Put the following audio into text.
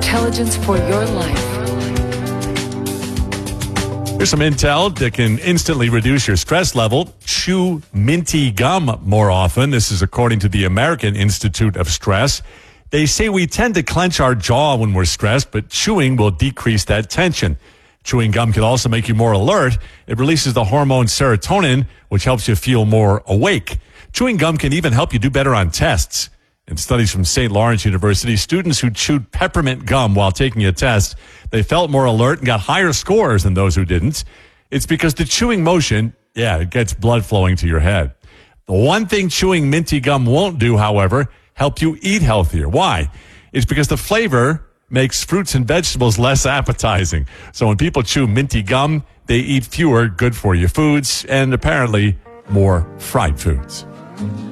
intelligence for your life. Here's some intel that can instantly reduce your stress level. Chew minty gum more often. This is according to the American Institute of Stress. They say we tend to clench our jaw when we're stressed, but chewing will decrease that tension. Chewing gum can also make you more alert. It releases the hormone serotonin, which helps you feel more awake. Chewing gum can even help you do better on tests. In studies from St. Lawrence University, students who chewed peppermint gum while taking a test, they felt more alert and got higher scores than those who didn't. It's because the chewing motion, it gets blood flowing to your head. The one thing chewing minty gum won't do, however, help you eat healthier. Why? It's because the flavor makes fruits and vegetables less appetizing. So when people chew minty gum, they eat fewer good-for-you foods and apparently more fried foods.